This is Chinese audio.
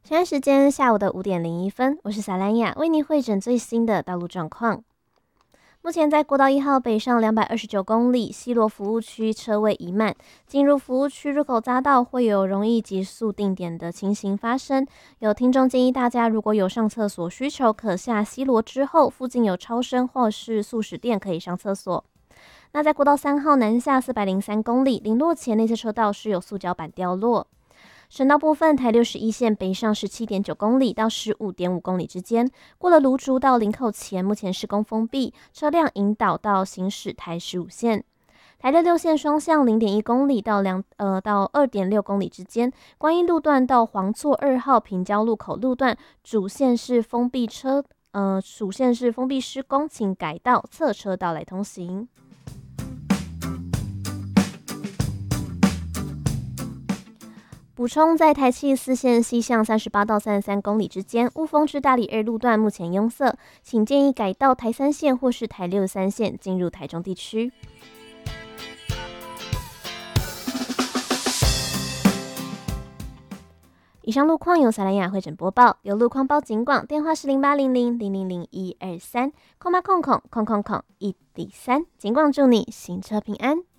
现在时间下午的5:01，我是萨兰雅，为您汇整最新的道路状况。目前在国道1号北上229公里，西螺服务区车位已满，进入服务区入口匝道会有容易急速定点的情形发生。有听众建议大家，如果有上厕所需求，可下西螺之后，附近有超商或是速食店可以上厕所。那在国道3号南下403公里，临落前内侧车道是有塑胶板掉落。省道部分，台61线北上17.9公里到15.5公里之间，过了芦竹到林口前，目前施工封闭，车辆引导到行驶台15线。台66线双向0.1公里到2.6公里之间，观音路段到黄厝2号平交路口路段，主线是封闭施工，请改道侧车道来通行。补充，在台74线西向38到33公里之间，雾峰至大里2路段目前拥塞，请建议改道台3线或是台63线进入台中地区。以上路况由萨兰雅汇整播报，有路况报警广，电话是0800000123，空103，警广祝你行车平安。